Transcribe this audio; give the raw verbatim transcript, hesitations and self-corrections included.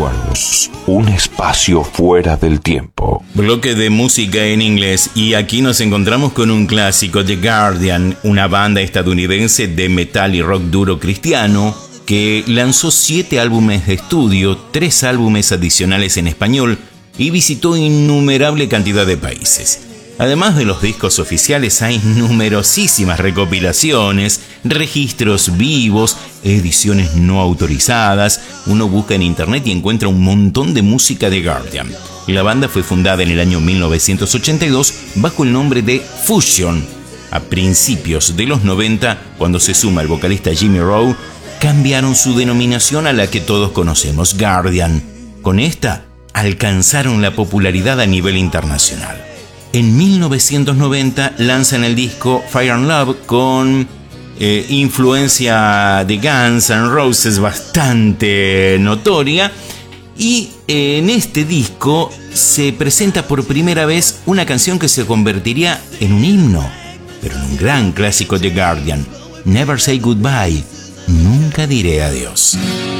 recuerdos, un espacio fuera del tiempo. Bloque de música en inglés, y aquí nos encontramos con un clásico, The Guardian, una banda estadounidense de metal y rock duro cristiano que lanzó siete álbumes de estudio, tres álbumes adicionales en español y visitó innumerable cantidad de países. Además de los discos oficiales, hay numerosísimas recopilaciones, registros vivos, ediciones no autorizadas. Uno busca en internet y encuentra un montón de música de Guardian. La banda fue fundada en el año mil novecientos ochenta y dos bajo el nombre de Fusion. A principios de los noventa, cuando se suma el vocalista Jimmy Rowe, cambiaron su denominación a la que todos conocemos, Guardian. Con esta, alcanzaron la popularidad a nivel internacional. En mil novecientos noventa lanzan el disco Fire and Love con eh, influencia de Guns N' Roses bastante notoria, y en este disco se presenta por primera vez una canción que se convertiría en un himno, pero en un gran clásico de Guardian, Never Say Goodbye, Nunca Diré Adiós.